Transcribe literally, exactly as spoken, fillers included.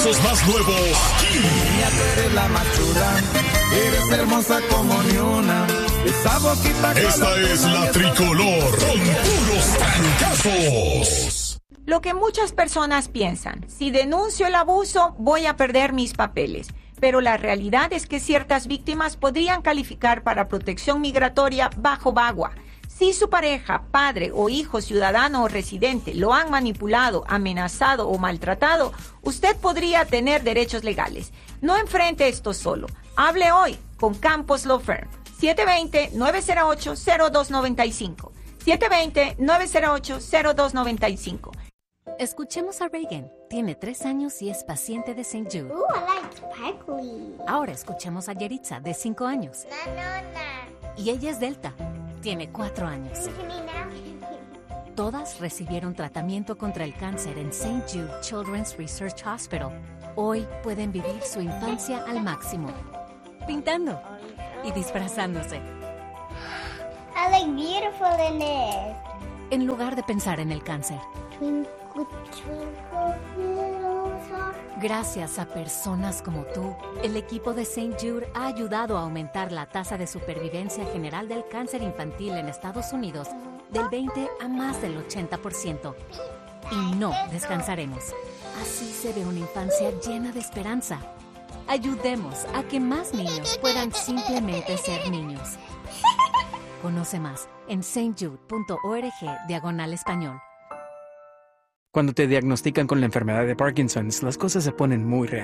sucesos más nuevos, aquí. Niña, tú eres la más chula, eres hermosa como ni una. Esa boquita. Esta es la Tricolor, con puros trancazos. Lo que muchas personas piensan, si denuncio el abuso, voy a perder mis papeles. Pero la realidad es que ciertas víctimas podrían calificar para protección migratoria bajo VAWA. Si su pareja, padre o hijo ciudadano o residente lo han manipulado, amenazado o maltratado, usted podría tener derechos legales. No enfrente esto solo. Hable hoy con Campos Law Firm. siete dos cero, nueve cero ocho, cero dos nueve cinco. siete dos cero, nueve cero ocho, cero dos nueve cinco. Escuchemos a Reagan. Tiene tres años y es paciente de Saint Jude. Ooh, I like sparkly. Ahora escuchemos a Yeritza, de cinco años. No, no, no. Y ella es Delta. Tiene cuatro años. Look at me now. Todas recibieron tratamiento contra el cáncer en Saint Jude Children's Research Hospital. Hoy pueden vivir su infancia al máximo, pintando y disfrazándose. I look beautiful in this. En lugar de pensar en el cáncer. Twinkle, twinkle, little star. Gracias a personas como tú, el equipo de Saint Jude ha ayudado a aumentar la tasa de supervivencia general del cáncer infantil en Estados Unidos del veinte a más del ochenta por ciento. Y no descansaremos. Así se ve una infancia llena de esperanza. Ayudemos a que más niños puedan simplemente ser niños. Conoce más en stjude.org diagonal español. Cuando te diagnostican con la enfermedad de Parkinson's, las cosas se ponen muy reales.